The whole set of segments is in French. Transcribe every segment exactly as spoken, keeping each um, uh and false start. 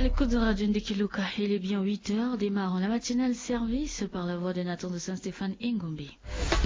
l'écoute de Radio Ndekiluka, il est bien huit heures, démarrant la matinale service par la voix de Nathan de Saint-Stéphane Ingombi.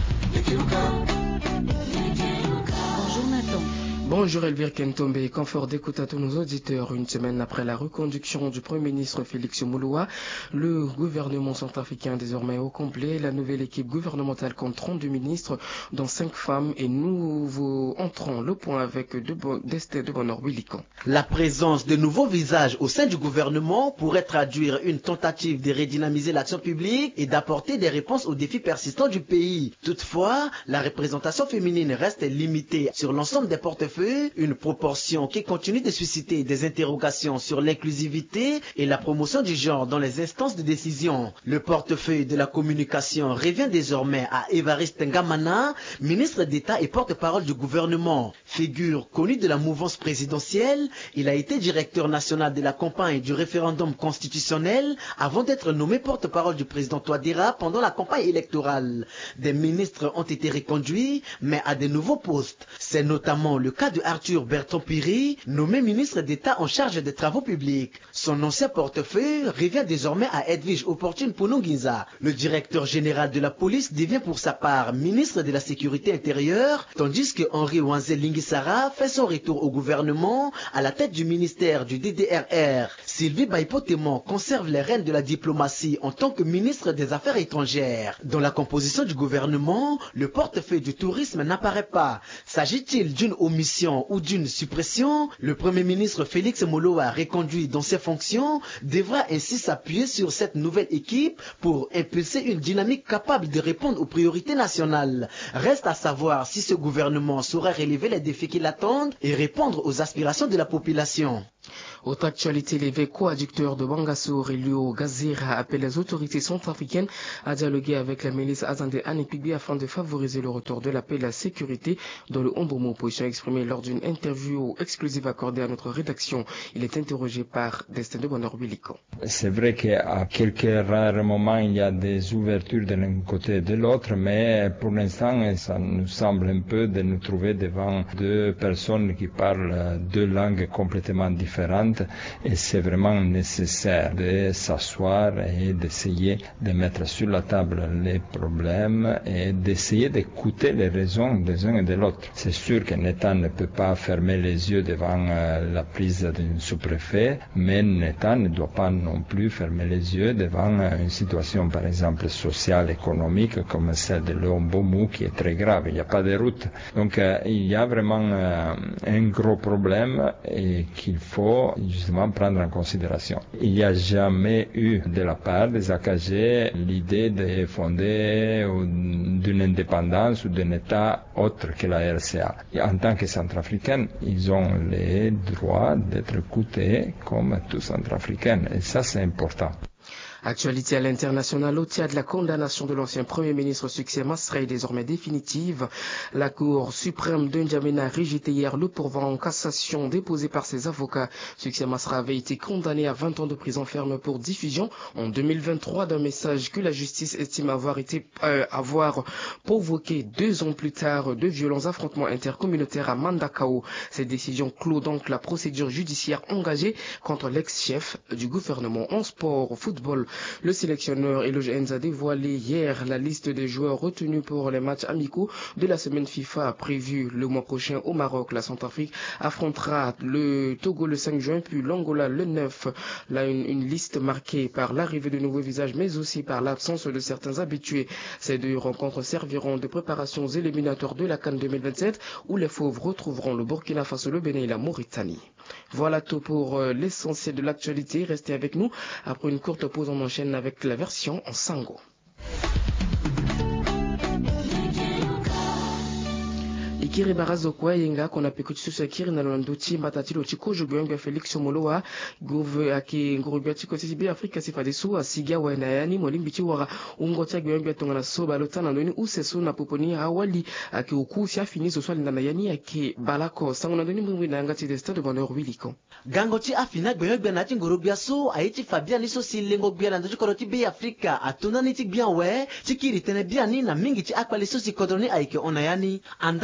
Bonjour Nathan. Bonjour Elvire Kentombe, confort d'écoute à tous nos auditeurs. Une semaine après la reconduction du Premier ministre Félix Mouloua, le gouvernement centrafricain désormais au complet. La nouvelle équipe gouvernementale compte trente-deux ministres, dont cinq femmes, et nous entrons le point avec Destin de Bonheur Willican. La présence de nouveaux visages au sein du gouvernement pourrait traduire une tentative de redynamiser l'action publique et d'apporter des réponses aux défis persistants du pays. Toutefois, la représentation féminine reste limitée sur l'ensemble des portefeuilles, une proportion qui continue de susciter des interrogations sur l'inclusivité et la promotion du genre dans les instances de décision. Le portefeuille de la communication revient désormais à Évariste Ngamana, ministre d'État et porte-parole du gouvernement. Figure connue de la mouvance présidentielle, il a été directeur national de la campagne du référendum constitutionnel avant d'être nommé porte-parole du président Touadéra pendant la campagne électorale. Des ministres ont été reconduits, mais à de nouveaux postes. C'est notamment le cas de Arthur Berton-Piri, nommé ministre d'État en charge des travaux publics. Son ancien portefeuille revient désormais à Edwige Opportune Pununginza. Le directeur général de la police devient pour sa part ministre de la sécurité intérieure, tandis que Henri Wanzel Lingisara fait son retour au gouvernement à la tête du ministère du D D R R. Sylvie Baïpotémon conserve les rênes de la diplomatie en tant que ministre des Affaires étrangères. Dans la composition du gouvernement, le portefeuille du tourisme n'apparaît pas. S'agit-il d'une omission ou d'une suppression? Le Premier ministre Félix Mouloua, reconduit dans ses fonctions, devra ainsi s'appuyer sur cette nouvelle équipe pour impulser une dynamique capable de répondre aux priorités nationales. Reste à savoir si ce gouvernement saura relever les défis qui l'attendent et répondre aux aspirations de la population. Autre actualité, l'évêque coadjucteur de Bangassour, Elio Gazira, appelle les autorités centrafricaines à dialoguer avec la milice Azande Anipigbi afin de favoriser le retour de la paix et la sécurité dans le Ombomo. Position exprimée lors d'une interview exclusive accordée à notre rédaction. Il est interrogé par Destin de Bonheur Willican. C'est vrai qu'à quelques rares moments, il y a des ouvertures de l'un côté et de l'autre, mais pour l'instant, ça nous semble un peu de nous trouver devant deux personnes qui parlent deux langues complètement différentes. Et c'est vraiment nécessaire de s'asseoir et d'essayer de mettre sur la table les problèmes et d'essayer d'écouter les raisons des uns et de l'autre. C'est sûr qu'un État ne peut pas fermer les yeux devant la prise d'un sous-préfet, mais un État ne doit pas non plus fermer les yeux devant une situation, par exemple, sociale, économique, comme celle de l'Ombomu, qui est très grave. Il n'y a pas de route. Donc, euh, il y a vraiment euh, un gros problème et qu'il faut justement prendre en considération. Il n'y a jamais eu de la part des A K G l'idée de fonder d'une indépendance ou d'un État autre que la R C A. Et en tant que Centrafricains, ils ont le droit d'être écoutés comme tous Centrafricains. Et ça, c'est important. Actualité à l'international, au tiers de la condamnation de l'ancien Premier ministre Succès Masra est désormais définitive. La Cour suprême de N'Djamena a rejeté hier le pourvoi en cassation déposé par ses avocats. Succès Masra avait été condamné à vingt ans de prison ferme pour diffusion en deux mille vingt-trois d'un message que la justice estime avoir été euh, avoir provoqué deux ans plus tard de violents affrontements intercommunautaires à Mandakao. Cette décision clôt donc la procédure judiciaire engagée contre l'ex-chef du gouvernement. En sport, au football, le sélectionneur Eloge Enza a dévoilé hier la liste des joueurs retenus pour les matchs amicaux de la semaine FIFA prévue le mois prochain au Maroc. La Centrafrique affrontera le Togo le cinq juin, puis l'Angola le neuf. Là, une, une liste marquée par l'arrivée de nouveaux visages, mais aussi par l'absence de certains habitués. Ces deux rencontres serviront de préparation aux éliminatoires de la CAN deux mille vingt-sept, où les Fauves retrouveront le Burkina Faso, le Bénin et la Mauritanie. Voilà tout pour euh, l'essentiel de l'actualité. Restez avec nous. Après une courte pause, on enchaîne avec la version en sango. Ikiri barazo kwa yenga kona pekuchisu kiri na londuchi matatilo chiko jugwenge Felix Mouloua gove aki ngurubia chiko tibi Afrika sifadesu asiga wa nayani molimbichi wara ungota gwenge tongana soba lotana ndoni usesu na poponi awali aki ukusi afini so swali na yani aki balako sangona ndoni mwi na ngati de stade bonheur wiliko gangoti afina gwenge na ngurubia so aiti Fabian iso silengo bia na ndiko roti bi Afrika atuna niti bien we chikiri tene bien ni na mingi chi akwali so sikodoni aike onayani andaka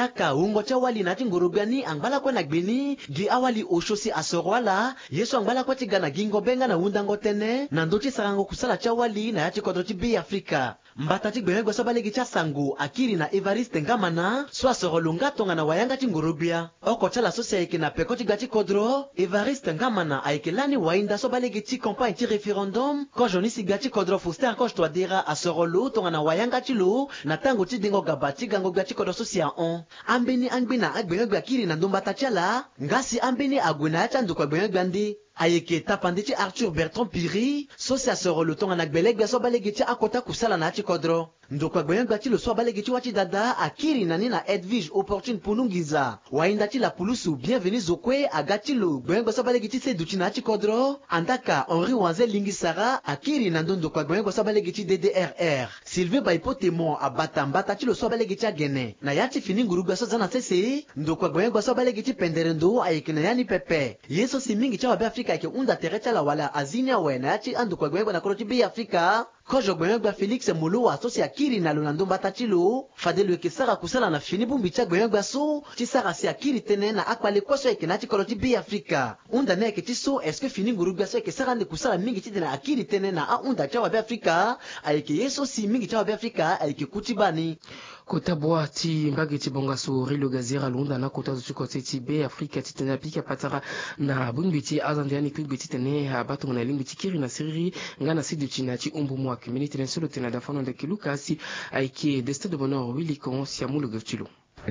ungo cha wali nati ngurugani angbala kwa nagbini gi awali oshosi asorwala yesu angbala kwa tigana gingo benga na undango tene na ndochi sarango kusala cha wali na yachi kodrochi bi Afrika mbata tigbenga kwa sabalegi cha sangu akiri na Evariste Ngamana so asorolunga tonga na wayanga chingurubia oko cha la sosia yake na pekoti gachi kodro Evariste Ngamana aikelani wainda sobalegi chi campagne chi referendum ko jonisi gachi kodro fuster ko twadira asorolu tonga na wayanga chilo na tango chi dingo gabati gango gachi kodro sosia on ambeni angbina agbenga akiri na ndomba tachala ngasi ambeni agwena cha ndukwa gbenga gandi ayeke tapandichi Arthur Bertrand Piri sosia sorolu tonga na gbelegba sobalegi chi akota kusala na chi kodro ndokwa gbenga chi lo sobalegi chi wachi dada akiri na nina Edwige opportune punungiza wainda chi la pulusu bienvenue zokwe agati lo gbenga sobalegi chi seduchi na chi kodro andaka Henri Wanze Lingisara akiri na ndondo kwa gbenga sobalegi chi D D R R Sylvain Baipotemo abata mbata chi lo sobalegi chi agene na yachi fini nguruga so zana sese ndokwa gbenga sobalegi chi penderendo ayeke na yani pepe yeso simingi cha wabe Afrika ke unda terecha la wala azinia we na yachi andu kwa gbenga na korochi bi Afrika kojo gbenga Felix Mulu asosi akiri na lonando batachilo fadelu ke sara kusala na fini bumbi cha gbenga so chi sara si akiri tene na akwale kwaso yake na chi korochi bi Afrika unda ne ke ti so est-ce que fini nguruga so yake sara ndi kusala mingi chi tena akiri tene na a unda cha wabe Afrika ayeke yeso si mingi cha wabe Afrika ayeke kutibani kota boa ti mbage ti bonga so rilo gazira lunda na kota zu kote ti be Afrika ti tena pika patara na bungbi ti azandiani kwigbi ti tene abato na limbi ti kiri na siriri ngana sidi ti na ti umbu mwa kimini tene solo tena da fano de kilukasi aiki destin de bonheur wili kon siamulu gftilo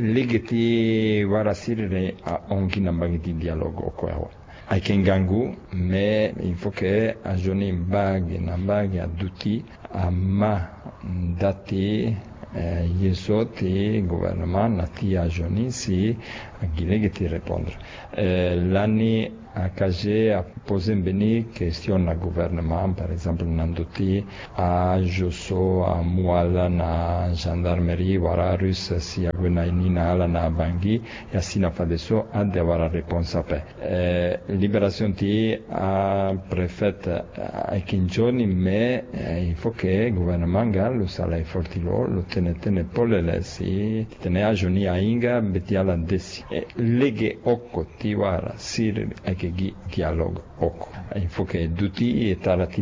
ligeti wara sirire a ongi na mbage di dialogue okwa aiki ngangu mais il faut que a joni mbage na mbage a duti a ma dati Eh, yeso ti gouvernement na ti a joni si agilege ti répondre eh, l'année a cagé a posé une question na gouvernement par exemple nandoti a joso a muala na gendarmerie wara russe si agwena inina ala na bangi ya sina fadeso a de wara réponse ape eh, libération ti a préfète a kinjoni mais eh, il faut que gouvernement gal lo sala e fortilo lo tenetene polele si tene a joni a inga betiala desi eh, lege okko ti wara sir che dialogue oko il faut che duti e tarati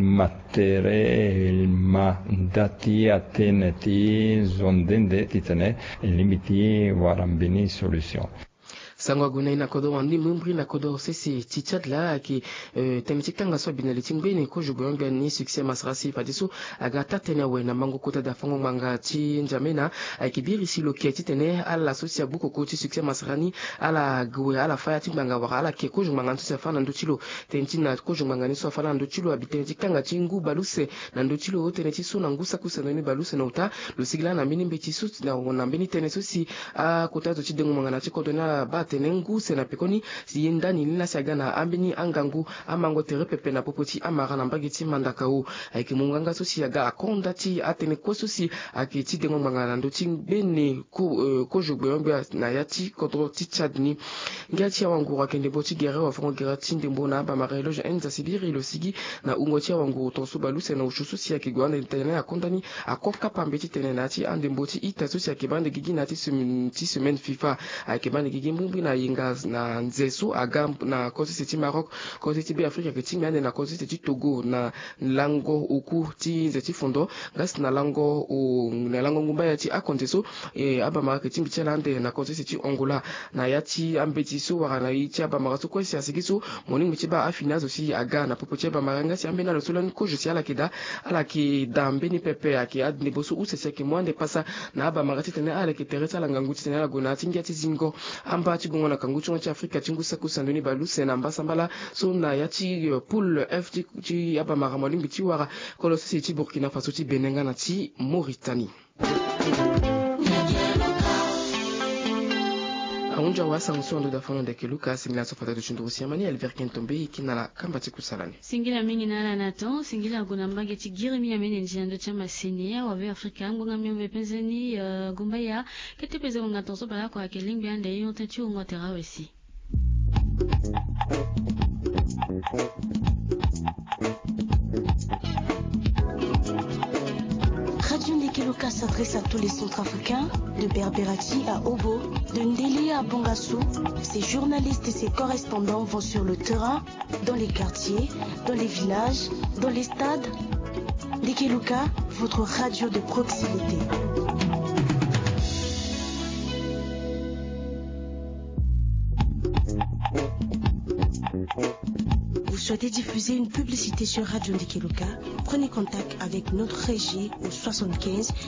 mattere ma dati atteneti zondende titene limiti warambini solution sangwa guna ina kodo wandi mumbri na kodo sisi tichat la ki euh, temiti kanga so binali timbeni ko jugonga ni succès masrasi fadisu aga tatene we na mango kota da fango manga ti njamena akibiri si lo keti tene ala sosia buko ko ti succès masrani ala gwe ala faya ti manga wara ala ke ko jumanga to sefa na ndotilo tenti na ko jumanga ni so fa na ndotilo abitenti kanga ti ngu baluse na ndotilo tene ti so na ngusa kusa na ni baluse na uta lo sigla na mini mbeti su na na mbeni tene so si a kota to ti dengo manga na ti kodo na ba tenengu sena pekoni si ndani lina sagana ambini angangu amango tere pepe na popoti amara na mbagiti mandakau aiki munganga so si aga akonda ti atene ko so si akiti dengo mangana ndoti bene ko uh, ko jogbe na yati kodro ti chadni ngati wangu rakende boti gere wa fongo gere tinde mbona ba marelo je enza sibiri lo sigi na ungoti wangu to so baluse na ushusu si akigwanda tene akondani akofka pambeti tene nati ande mboti ita so si akibande gigi nati ti semaine FIFA akibande gigi mbumbi na yinga na nzesu agam na kosi ti Maroc kosi ti be Afrika ke ti miande na kosi ti Togo na lango uku ti nzeti fondo gas na lango u na lango ngumba ya ti akonteso e abama ke ti michelande na kosi ti Angola na yati ambeti so wara na yiti abama so ko si asigiso moni miti ba afinazo si aga na popo ti abama nga si ambena lo solan ko je si ala keda ala ki dambe ni pepe aki adne boso u se se ke mwande pasa na abama ti tene ala ke teresa la ngangu ti tene la gona ti ngati zingo amba ti gongo na kangu ti Afrika ti ngusa kusandoni baluse na mbasambala so na yati uh, pool F ti, ti abama malimbi ti wara kolosi ti Burkina Faso ti Benenga na ti Mauritanie. Aunja wa sanction de dafano de Keluka simila sofata de chundu siamani Alverken tombe kinala kambati kusalani singila mingi nala naton singila guna mbage ti girimi amene njando chama senia wa be Afrika ngonga miombe penzeni uh, gumbaya kete peze ngonga tonso bala kwa keling biande yon tentu ngotera wesi Radio Nekeluka s'adresse à tous les Centrafricains, de Berberati à Obo, de Ndélé à Bongassou. Ces journalistes et ces correspondants vont sur le terrain, dans les quartiers, dans les villages, dans les stades. Ndikeluka, votre radio de proximité. Vous souhaitez diffuser une publicité sur Radio Ndikeluka? Prenez contact avec notre régie au soixante-quinze